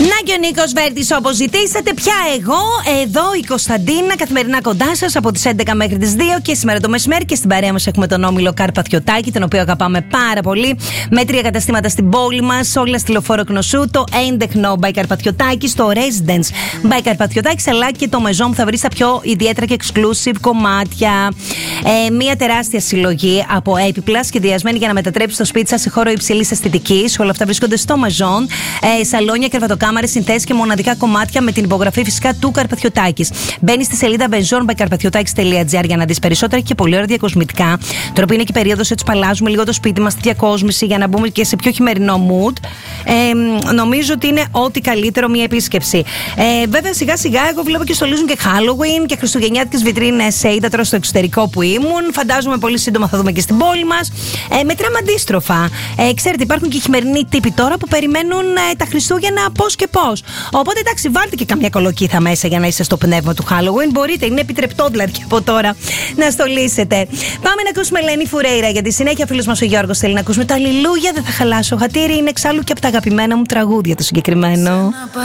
Να και ο Νίκος Βέρτης όπως ζητήσατε. Πια εγώ, εδώ η Κωνσταντίνα, καθημερινά κοντά σας από τις 11 μέχρι τις 2 και σήμερα το μεσημέρι. Και στην παρέα μας έχουμε τον όμιλο Καρπαθιωτάκη, τον οποίο αγαπάμε πάρα πολύ. Με 3 καταστήματα στην πόλη μας, όλα στη Λεωφόρο Κνωσού. Το Έντεχνο by Καρπαθιωτάκη, το Residence by Καρπαθιωτάκη, αλλά και το Maison που θα βρει τα πιο ιδιαίτερα και exclusive κομμάτια. Μια τεράστια συλλογή από έπιπλα σχεδιασμένη για να μετατρέψει το σπίτι σας σε χώρο υψηλής αισθητικής. Όλα αυτά βρίσκονται στο Maison. Σαλόνια, κρεβατοκάμαρες, συνθέσεις και μοναδικά κομμάτια με την υπογραφή φυσικά του Καρπαθιωτάκης. Μπαίνει στη σελίδα maisonbykarpathiotaki.gr για να δεις περισσότερα και πολύ ωραία διακοσμητικά. Τώρα που είναι και η περίοδος, έτσι παλάζουμε λίγο το σπίτι μας στη διακόσμηση για να μπούμε και σε πιο χειμερινό mood. Νομίζω ότι είναι ό,τι καλύτερο μια επίσκεψη. Βέβαια, σιγά σιγά εγώ βλέπω και στολίζουν και Halloween και χριστουγεννιάτικες βιτρίνες. Είδα τώρα στο εξωτερικό που ήμουν. Φαντάζομαι πολύ σύντομα θα δούμε και στην πόλη μας. Μετράμε αντίστροφα. Ξέρετε, υπάρχουν και χειμερινοί τύποι τώρα που περιμένουν τα Χριστούγεννα πώς και πώς. Οπότε εντάξει, βάλτε και καμιά κολοκύθα μέσα για να είστε στο πνεύμα του Halloween. Μπορείτε, είναι επιτρεπτό δηλαδή και από τώρα να στολίσετε. Πάμε να ακούσουμε Ελένη Φουρέιρα για τη συνέχεια. Φίλος μας ο Γιώργος θέλει να ακούσουμε το Αλληλούια. Δεν θα χαλάσω χατήρι. Είναι εξάλλου και από τα αγαπημένα μου τραγούδια το συγκεκριμένο.